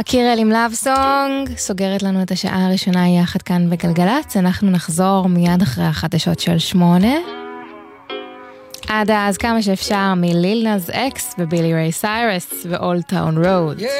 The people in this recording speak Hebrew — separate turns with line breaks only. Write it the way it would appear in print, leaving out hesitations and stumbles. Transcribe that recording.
קירל עם Love Song סוגרת לנו את השעה הראשונה יחד כאן בגלגלץ. אנחנו נחזור מיד אחרי החדשות של 8. עד אז כמה שאפשר מליל נאז אקס ובילי ריי סיירס ו-Old Town Road.